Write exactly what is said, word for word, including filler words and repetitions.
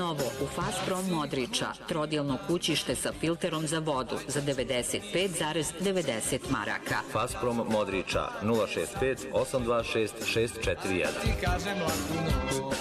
Novo u Fazprom Modrića, trodjelno kućište sa filterom za vodu za devedeset pet zarez devedeset maraka. Fazprom Modrića nula šest pet osam dva šest šest četiri jedan.